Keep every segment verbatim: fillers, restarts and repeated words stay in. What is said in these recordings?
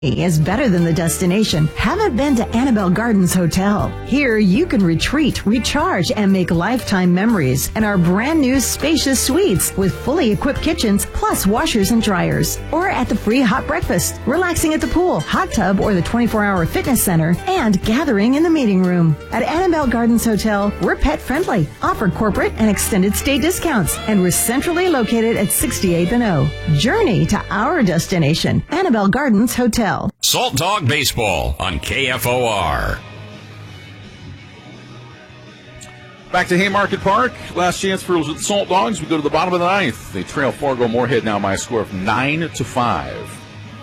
Is better than the destination. Haven't been to Annabelle Gardens Hotel? Here you can retreat, recharge, and make lifetime memories in our brand new spacious suites with fully equipped kitchens plus washers and dryers. Or at the free hot breakfast, relaxing at the pool, hot tub, or the twenty-four hour fitness center, and gathering in the meeting room. At Annabelle Gardens Hotel, we're pet friendly, offer corporate and extended stay discounts, and we're centrally located at sixty-eighth and O. Journey to our destination, Annabelle Gardens Hotel. Salt Dog Baseball on K F O R. Back to Haymarket Park. Last chance for the Salt Dogs. We go to the bottom of the ninth. They trail Fargo Moorhead now by a score of nine to five.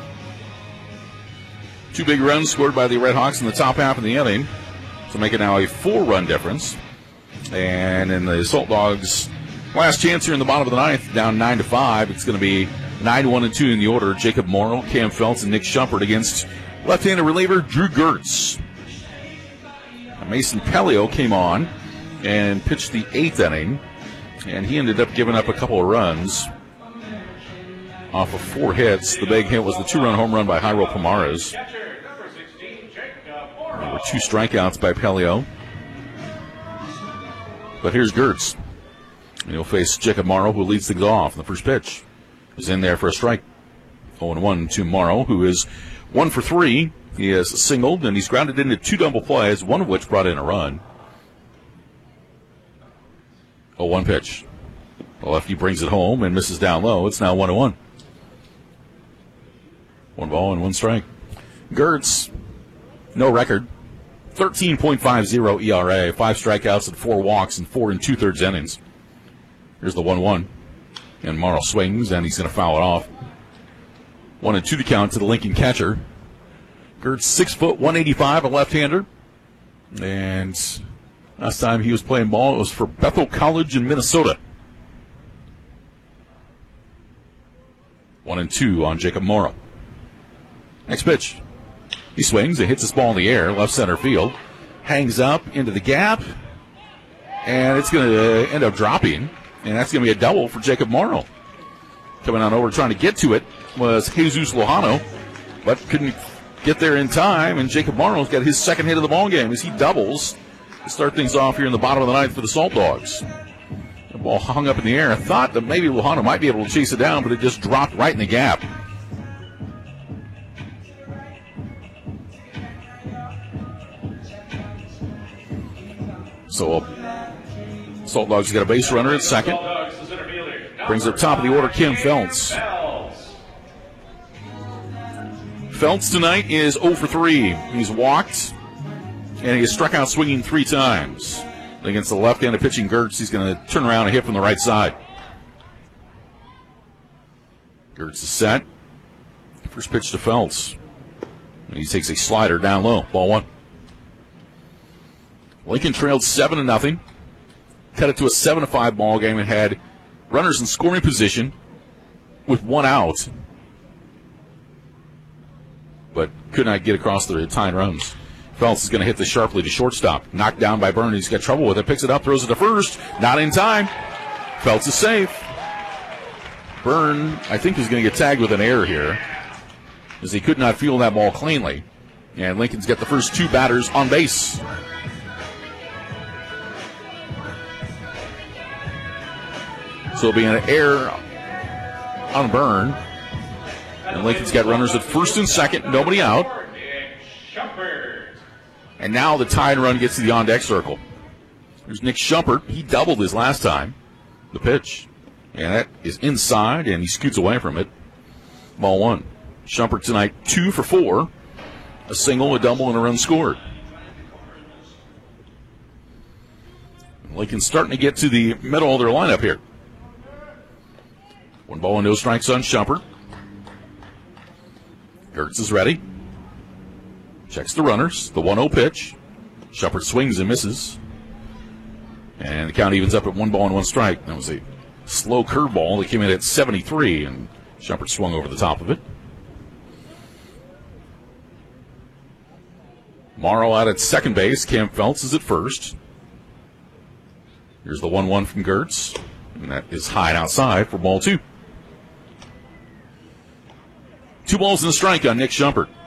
Two big runs scored by the Red Hawks in the top half of the inning to make it now a four-run difference. And in the Salt Dogs' last chance here in the bottom of the ninth, down nine to five. It's going to be nine one and two in the order. Jacob Morrow, Cam Feltz, and Nick Shumpert against left-handed reliever Drew Gertz. Mason Pelio came on and pitched the eighth inning, and he ended up giving up a couple of runs off of four hits. The big hit was the two-run home run by Jairo Pomares. There were two strikeouts by Pelio. But here's Gertz. And he'll face Jacob Morrow, who leads things off in the first pitch. Is in there for a strike. oh and one to Morrow, who is one for three. He has singled, and he's grounded into two double plays, one of which brought in a run. oh one pitch. The lefty brings it home and misses down low. It's now one and one. One ball and one strike. Gertz, no record. thirteen point five oh E R A, five strikeouts and four walks in four and two-thirds innings. Here's the one one. And Morrow swings, and he's going to foul it off. One and two to count to the Lincoln catcher. Gertz, six foot, one eighty-five, a left-hander. And last time he was playing ball, it was for Bethel College in Minnesota. One and two on Jacob Morrow. Next pitch. He swings and hits this ball in the air, left center field. Hangs up into the gap. And it's going to end up dropping. And that's going to be a double for Jacob Morrow. Coming on over trying to get to it was Jesus Lojano, but couldn't get there in time. And Jacob Morrow's got his second hit of the ball game as he doubles to start things off here in the bottom of the ninth for the Salt Dogs. The ball hung up in the air. I thought that maybe Lojano might be able to chase it down, but it just dropped right in the gap. So Salt Dogs got a base runner at second. Brings up top of the order, Kim Feltz. Feltz tonight is oh for three. He's walked, and he has struck out swinging three times. Against the left-handed pitching Gertz, he's going to turn around and hit from the right side. Gertz is set. First pitch to Feltz. And he takes a slider down low. Ball one. Lincoln trailed seven to nothing. Cut it to a seven to five ball game and had runners in scoring position with one out, but could not get across the tying runs. Feltz is going to hit this sharply to shortstop. Knocked down by Byrne. He's got trouble with it. Picks it up, throws it to first. Not in time. Feltz is safe. Byrne, I think, is going to get tagged with an error here, as he could not field that ball cleanly. And Lincoln's got the first two batters on base. So it'll be an error on Byrne. And Lincoln's got runners at first and second, nobody out. And now the tying run gets to the on-deck circle. There's Nick Shumpert. He doubled his last time. The pitch. And that is inside, and he scoots away from it. Ball one. Shumpert tonight two for four. A single, a double, and a run scored. Lincoln's starting to get to the middle of their lineup here. One ball and no strikes on Shumpert. Gertz is ready. Checks the runners. The one oh pitch. Shumpert swings and misses. And the count evens up at one ball and one strike. That was a slow curveball that came in at seventy-three, and Shumpert swung over the top of it. Morrow out at second base. Cam Feltz is at first. Here's the one one from Gertz. And that is high and outside for ball two. Two balls and a strike on Nick Shumpert.